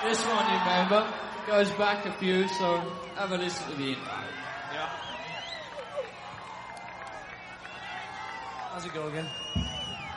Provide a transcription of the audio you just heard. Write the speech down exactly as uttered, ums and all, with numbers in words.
This one, you remember, goes back a few, so have a listen to the intro. Yeah. How's it go again?